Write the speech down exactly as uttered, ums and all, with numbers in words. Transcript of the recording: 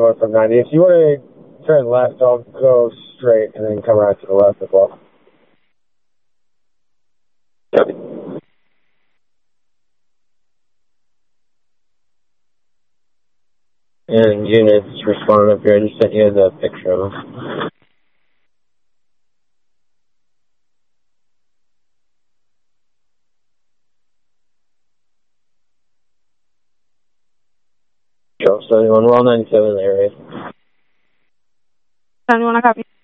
going from ninety. If you want to turn left, I'll go straight and then come right to the left as well. Yep. And units responding up here. I just sent you the picture of them. seventy-one, well ninety-seven in the area. seventy-one, I copy.